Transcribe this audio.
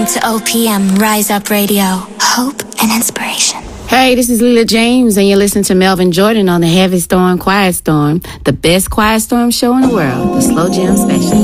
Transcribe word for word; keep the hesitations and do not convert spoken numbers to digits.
to O P M Rise Up Radio. Hope and inspiration. Hey, this is Leela James, and you're listening to Melvin Jordan on the Heavy Storm, Quiet Storm, the best quiet storm show in the world, the Slow Jam Special.